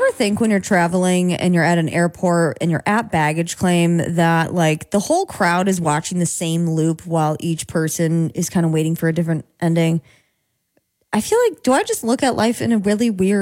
ever think when you're traveling and you're at an airport and you're at baggage claim that like the whole crowd is watching the same loop while each person is kind of waiting for a different ending? I feel like, do I just look at life in a really weird